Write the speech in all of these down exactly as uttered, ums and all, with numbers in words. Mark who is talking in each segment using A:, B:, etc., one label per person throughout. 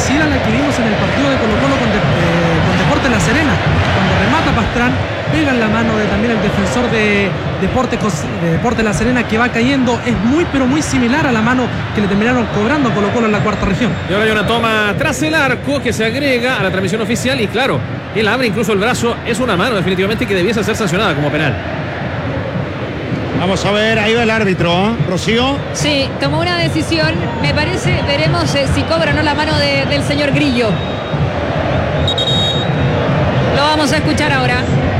A: parecida a la que vimos en el partido de Colo-Colo con, de, eh, con Deportes La Serena. Cuando remata Pastrán, pega en la mano de también el defensor de Deportes de Deporte La Serena, que va cayendo. Es muy pero muy similar a la mano que le terminaron cobrando a Colo-Colo en la cuarta región.
B: Y ahora hay una toma tras el arco que se agrega a la transmisión oficial, y claro, él abre incluso el brazo. Es una mano definitivamente que debiese ser sancionada como penal.
C: Vamos a ver, ahí va el árbitro, ¿eh? Rocío.
D: Sí, tomó una decisión, me parece. Veremos eh, si cobra o no la mano de, del señor Grillo. Lo vamos a escuchar ahora.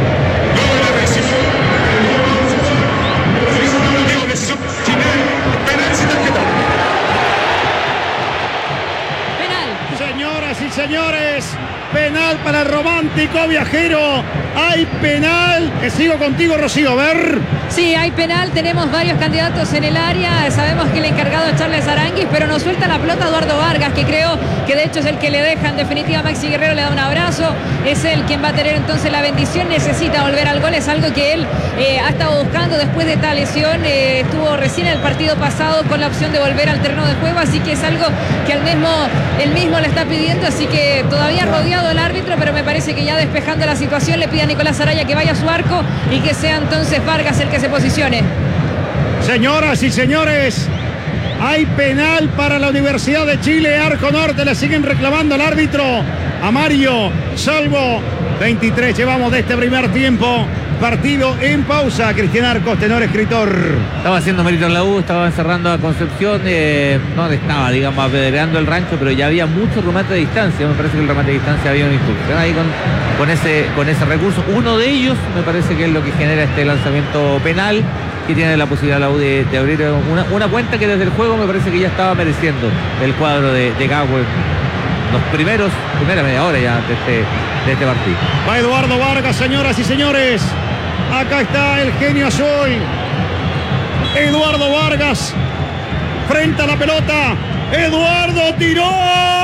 C: Penal. Señoras y señores, penal para el romántico viajero. Hay penal. Que sigo contigo, Rocío. A ver.
D: Sí, hay penal, tenemos varios candidatos en el área. Sabemos que el encargado es Charles Aranguis, pero nos suelta la pelota Eduardo Vargas, que creo que de hecho es el que le deja en definitiva. Maxi Guerrero le da un abrazo, es él quien va a tener entonces la bendición. Necesita volver al gol, es algo que él eh, ha estado buscando después de esta lesión. Eh, estuvo recién en el partido pasado con la opción de volver al terreno de juego, así que es algo que al mismo, él mismo le está pidiendo. Así que todavía rodeado el árbitro, pero me parece que ya despejando la situación le pide a Nicolás Araya que vaya a su arco y que sea entonces Vargas el que se posicione.
C: Señoras y señores, hay penal para la Universidad de Chile. Arco Norte, le siguen reclamando al árbitro, a Mario Salvo. veintitrés llevamos de este primer tiempo. Partido en pausa. Cristian Arcos, tenor escritor.
E: Estaba haciendo mérito en la U, estaba encerrando a Concepción, eh, no estaba, digamos, apedreando el rancho, pero ya había mucho remate de distancia. Me parece que el remate de distancia había una instrucción ahí con, con, ese, con ese recurso. Uno de ellos me parece que es lo que genera este lanzamiento penal, que tiene la posibilidad la U de, de abrir una, una cuenta que desde el juego me parece que ya estaba mereciendo el cuadro de, de Gago en los primeros, primera media hora ya de este, de este partido.
C: Va Eduardo Vargas, señoras y señores. Acá está el genio azul. Eduardo Vargas frente a la pelota. Eduardo tiró.